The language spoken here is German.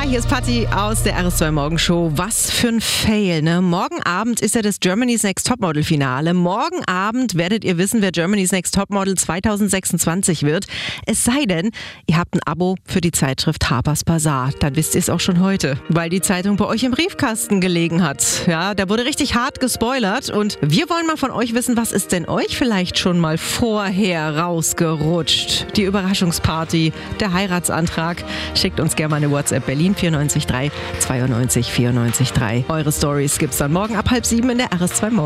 Hi, hier ist Patti aus der RS2 Morgenshow. Was für ein Fail, ne? Morgen Abend ist ja das Germany's Next Topmodel Finale. Morgen Abend werdet ihr wissen, wer Germany's Next Topmodel 2026 wird. Es sei denn, ihr habt ein Abo für die Zeitschrift Harper's Bazaar. Dann wisst ihr es auch schon heute, weil die Zeitung bei euch im Briefkasten gelegen hat. Ja, da wurde richtig hart gespoilert und wir wollen mal von euch wissen, was ist denn euch vielleicht schon mal vorher rausgerutscht? Die Überraschungsparty, der Heiratsantrag. Schickt uns gerne mal eine WhatsApp Berlin 94 3 92 94 3. Eure Stories gibt's dann morgen ab 6:30 in der RS2 Morgen.